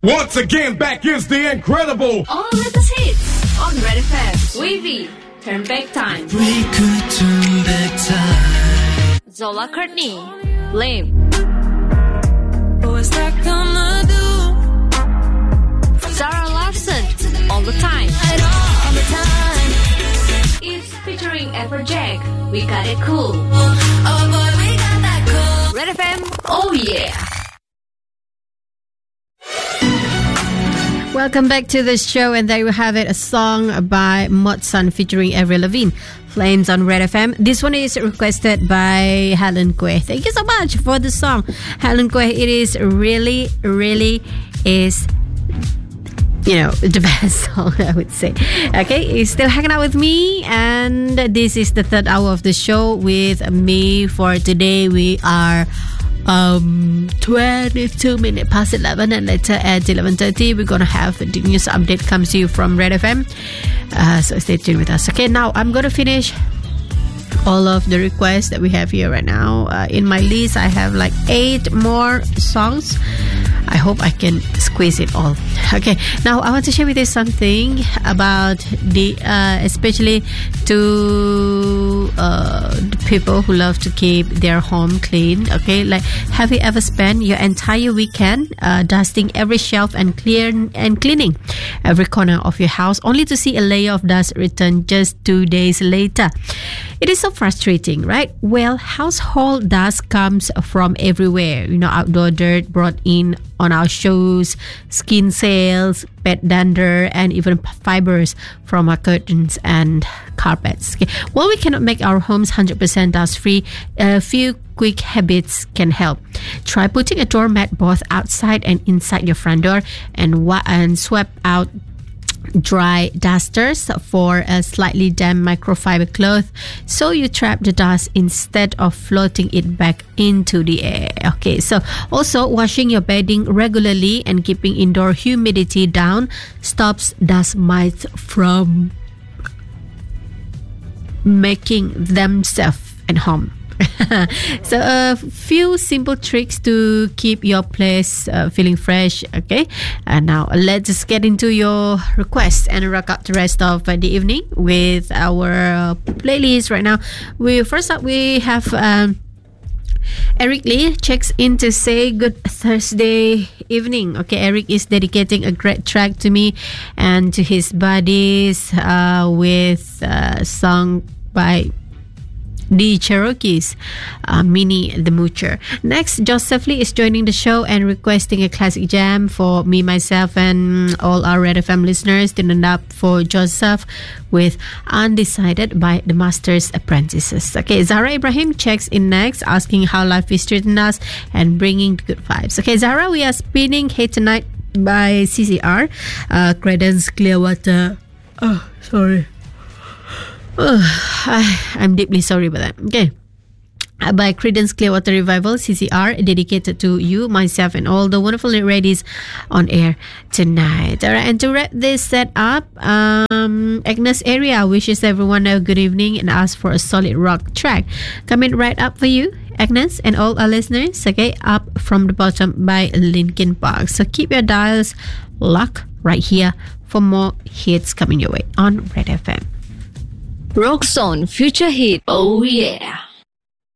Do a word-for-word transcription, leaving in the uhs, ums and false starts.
Once again, back is the incredible all latest hits on Red F M. Wavy, Turn Back Time. We could turn back time. Zola Courtney, Blame. What's that gonna do? Zara Larsson, All the Time. I know all the time. It's featuring Everjack, We Got It Cool. Oh boy, we got that cool. Red F M, oh yeah. Welcome back to the show, and there you have it, a song by Motsan featuring Avril Lavigne, Flames on Red F M. This one is requested by Helen Quay. Thank you so much for the song, Helen Quay. It is really, really is, you know, the best song, I would say. Okay, you're still hanging out with me, and this is the third hour of the show with me. For today, we are Um, twenty-two minutes past eleven, and later at eleven thirty we're gonna have the news update comes to you from Red F M. Uh, so stay tuned with us. Okay, now I'm gonna finish all of the requests that we have here right now. Uh, in my list, I have like eight more songs. I hope I can squeeze it all. Okay, now I want to share with you something about the, uh, especially to uh, the people who love to keep their home clean. Okay, like, have you ever spent your entire weekend uh, dusting every shelf and clear and cleaning every corner of your house, only to see a layer of dust return just two days later? It is so frustrating, right? Well, household dust comes from everywhere. You know, outdoor dirt brought in on our shoes, skin cells, pet dander, and even fibers from our curtains and carpets. Okay. While we cannot make our homes one hundred percent dust-free, a few quick habits can help. Try putting a doormat both outside and inside your front door, and, wa- and swap out dry dusters for a slightly damp microfiber cloth, so you trap the dust instead of floating it back into the air. Okay, so also washing your bedding regularly and keeping indoor humidity down stops dust mites from making themselves at home. So a few simple tricks to keep your place uh, feeling fresh. Okay, and now let's just get into your requests and rock up the rest of uh, the evening with our uh, playlist right now. We first up we have um, Eric Lee checks in to say good Thursday evening. Okay, Eric is dedicating a great track to me and to his buddies uh, with a song by the Cherokees, uh, Minnie the Moocher. Next, Joseph Lee is joining the show and requesting a classic jam for me, myself, and all our Red F M listeners. Tuned up for Joseph with Undecided by the Master's Apprentices. Okay, Zara Ibrahim checks in next, asking how life is treating us and bringing the good vibes. Okay, Zara, we are spinning Hey Tonight by C C R, uh, Creedence Clearwater. Oh, sorry. Oh, I, I'm deeply sorry about that. Okay. By Creedence Clearwater Revival, C C R, dedicated to you, myself, and all the wonderful ladies on air tonight. All right, and to wrap this set up, um, Agnes Area wishes everyone a good evening and asks for a solid rock track. Coming right up for you, Agnes, and all our listeners. Okay, Up From the Bottom by Linkin Park. So keep your dials locked right here for more hits coming your way on Red F M. Rock Zone Future Hit, oh yeah.